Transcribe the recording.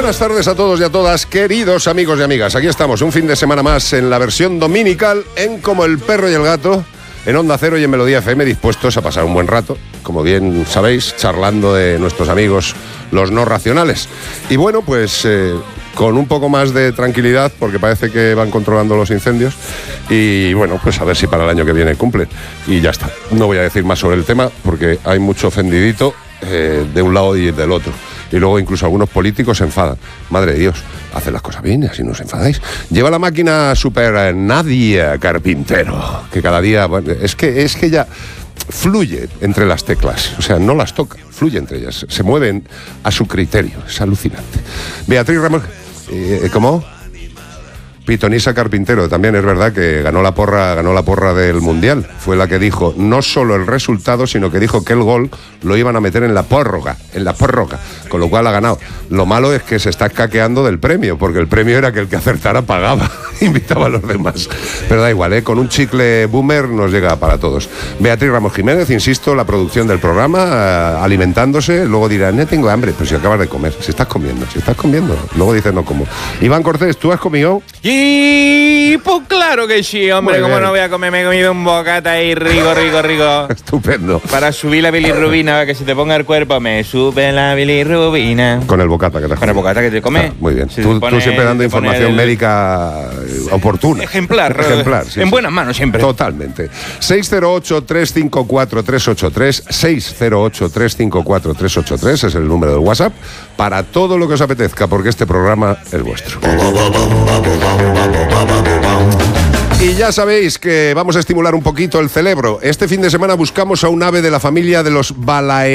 buenas tardes a todos y a todas, queridos amigos y amigas. Aquí estamos, un fin de semana más en la versión dominical, en Como el Perro y el Gato, en Onda Cero y en Melodía FM, dispuestos a pasar un buen rato, como bien sabéis, charlando de nuestros amigos los no racionales. Y bueno, pues con un poco más de tranquilidad, porque parece que van controlando los incendios, y bueno, pues a ver si para el año que viene cumplen. Y ya está, no voy a decir más sobre el tema, porque hay mucho ofendidito de un lado y del otro. Y luego incluso algunos políticos se enfadan. Madre de Dios, hacen las cosas bien y así no os enfadáis. Lleva la máquina super Nadia Carpintero, que cada día, bueno, es que ya fluye entre las teclas, o sea, no las toca, fluye entre ellas, se mueven a su criterio, es alucinante. Beatriz Ramos, ¿cómo? Pitonisa Carpintero, también es verdad que ganó la porra del Mundial. Fue la que dijo no solo el resultado, sino que dijo que el gol lo iban a meter en la prórroga, con lo cual ha ganado. Lo malo es que se está escaqueando del premio, porque el premio era que el que acertara pagaba, invitaba a los demás. Pero da igual, con un chicle boomer nos llega para todos. Beatriz Ramos Jiménez, insisto, la producción del programa, alimentándose, luego dirán, no tengo hambre, pues si acabas de comer, si estás comiendo, luego dices no como. Iván Cortés, ¿tú has comido? Y pues claro que sí, hombre, ¿cómo no voy a comer? Me he comido un bocata ahí rico. Estupendo. Para subir la bilirrubina, que se te ponga el cuerpo, me sube la bilirrubina. Con el bocata que te comes. Con el bocata que te comes. Muy bien. Tú siempre dando información médica oportuna. Ejemplar, sí, en buenas manos siempre. Totalmente. 608-354-383, 608-354-383 es el número del WhatsApp para todo lo que os apetezca, porque este programa es vuestro. Y ya sabéis que vamos a estimular un poquito el cerebro. Este fin de semana buscamos a un ave de la familia de los